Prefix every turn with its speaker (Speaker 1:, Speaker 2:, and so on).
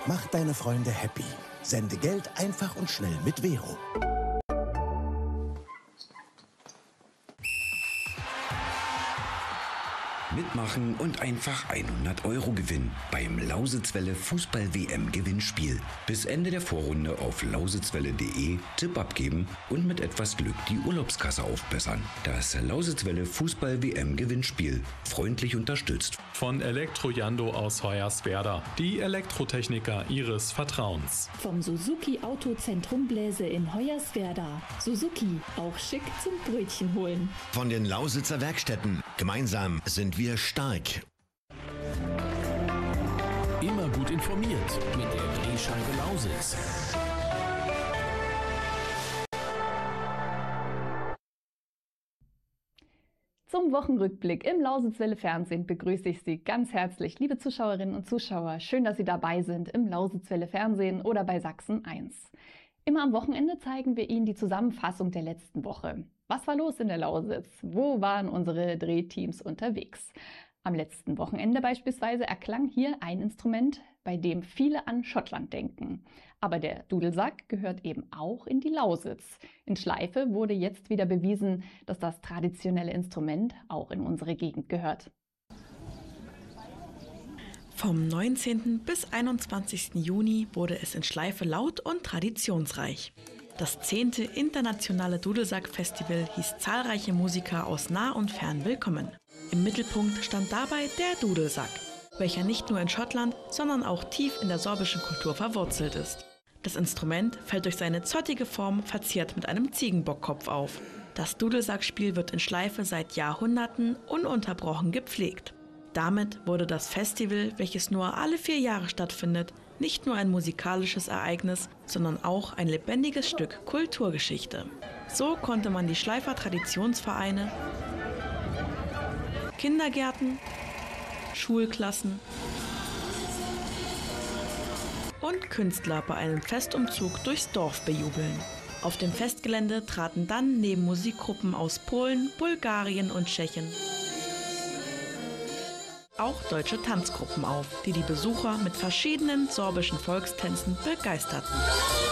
Speaker 1: Mach deine Freunde happy. Sende Geld einfach und schnell mit Vero.
Speaker 2: Mitmachen und einfach 100 € gewinnen beim Lausitzwelle Fußball-WM-Gewinnspiel. Bis Ende der Vorrunde auf lausitzwelle.de Tipp abgeben und mit etwas Glück die Urlaubskasse aufbessern. Das Lausitzwelle Fußball-WM-Gewinnspiel. Freundlich unterstützt
Speaker 3: von Elektrojando aus Hoyerswerda. Die Elektrotechniker Ihres Vertrauens.
Speaker 4: Vom Suzuki Autozentrum Bläse in Hoyerswerda. Suzuki, auch schick zum Brötchen holen.
Speaker 5: Von den Lausitzer Werkstätten. Gemeinsam sind wir stark.
Speaker 6: Immer gut informiert mit der Drehscheibe Lausitz.
Speaker 7: Zum Wochenrückblick im Lausitzwelle Fernsehen begrüße ich Sie ganz herzlich, liebe Zuschauerinnen und Zuschauer. Schön, dass Sie dabei sind im Lausitzwelle Fernsehen oder bei Sachsen 1. Immer am Wochenende zeigen wir Ihnen die Zusammenfassung der letzten Woche. Was war los in der Lausitz? Wo waren unsere Drehteams unterwegs? Am letzten Wochenende beispielsweise erklang hier ein Instrument, bei dem viele an Schottland denken. Aber der Dudelsack gehört eben auch in die Lausitz. In Schleife wurde jetzt wieder bewiesen, dass das traditionelle Instrument auch in unsere Gegend gehört.
Speaker 8: Vom 19. bis 21. Juni wurde es in Schleife laut und traditionsreich. Das 10. Internationale Dudelsack-Festival hieß zahlreiche Musiker aus nah und fern willkommen. Im Mittelpunkt stand dabei der Dudelsack, welcher nicht nur in Schottland, sondern auch tief in der sorbischen Kultur verwurzelt ist. Das Instrument fällt durch seine zottige Form verziert mit einem Ziegenbockkopf auf. Das Dudelsackspiel wird in Schleife seit Jahrhunderten ununterbrochen gepflegt. Damit wurde das Festival, welches nur alle 4 Jahre stattfindet, nicht nur ein musikalisches Ereignis, sondern auch ein lebendiges Stück Kulturgeschichte. So konnte man die Schleifer Traditionsvereine, Kindergärten, Schulklassen und Künstler bei einem Festumzug durchs Dorf bejubeln. Auf dem Festgelände traten dann neben Musikgruppen aus Polen, Bulgarien und Tschechien auch deutsche Tanzgruppen auf, die die Besucher mit verschiedenen sorbischen Volkstänzen begeisterten.